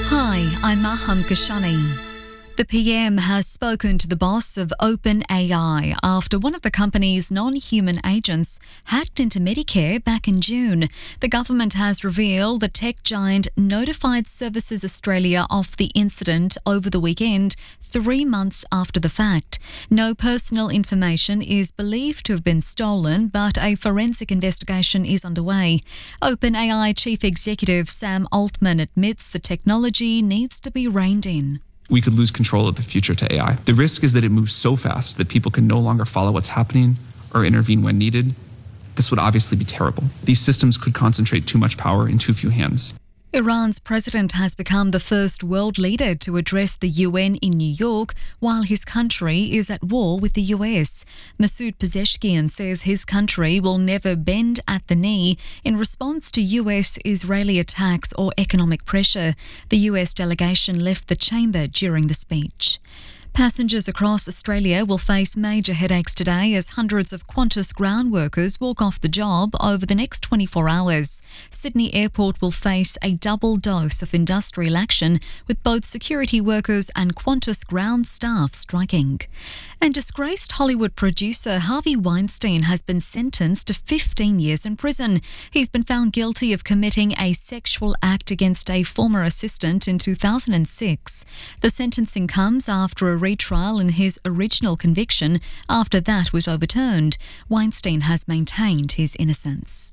Hi, I'm Maham Kashani. The PM has spoken to the boss of OpenAI after one of the company's non-human agents hacked into Medicare back in June. The government has revealed the tech giant notified Services Australia of the incident over the weekend, 3 months after the fact. No personal information is believed to have been stolen, but a forensic investigation is underway. OpenAI Chief Executive Sam Altman admits the technology needs to be reined in. We could lose control of the future to AI. The risk is that it moves so fast that people can no longer follow what's happening or intervene when needed. This would obviously be terrible. These systems could concentrate too much power in too few hands. Iran's president has become the first world leader to address the UN in New York while his country is at war with the US. Masoud Pezeshkian says his country will never bend at the knee in response to US-Israeli attacks or economic pressure. The US delegation left the chamber during the speech. Passengers across Australia will face major headaches today as hundreds of Qantas ground workers walk off the job over the next 24 hours. Sydney Airport will face a double dose of industrial action, with both security workers and Qantas ground staff striking. And disgraced Hollywood producer Harvey Weinstein has been sentenced to 15 years in prison. He's been found guilty of committing a sexual act against a former assistant in 2006. The sentencing comes after a retrial in his original conviction. After that was overturned, Weinstein has maintained his innocence.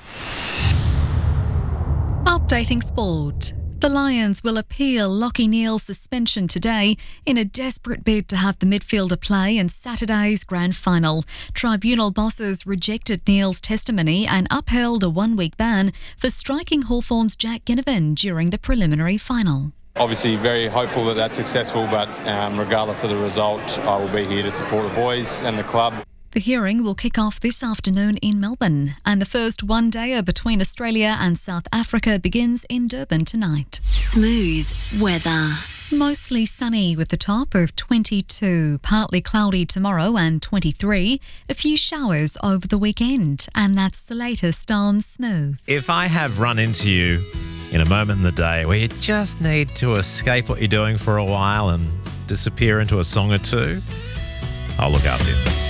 Updating sport. The Lions will appeal Lachie Neale's suspension today in a desperate bid to have the midfielder play in Saturday's grand final. Tribunal bosses rejected Neale's testimony and upheld a 1-week ban for striking Hawthorn's Jack Ginnivan during the preliminary final. Obviously very hopeful that that's successful, but regardless of the result, I will be here to support the boys and the club. The hearing will kick off this afternoon in Melbourne, and the first one-dayer between Australia and South Africa begins in Durban tonight. Smooth weather. Mostly sunny with the top of 22, partly cloudy tomorrow and 23, a few showers over the weekend, and that's the latest on Smooth. If I have run into you in a moment in the day where you just need to escape what you're doing for a while and disappear into a song or two, I'll look after you.